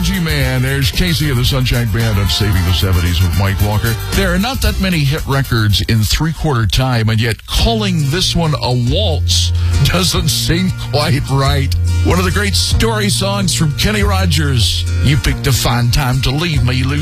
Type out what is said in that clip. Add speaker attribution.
Speaker 1: Technology Man. There's Casey of the Sunshine Band on Saving the 70s with Mike Walker. There are not that many hit records in three-quarter time, and yet calling this one a waltz doesn't seem quite right. One of the great story songs from Kenny Rogers. You picked a fine time to leave me, Lucy.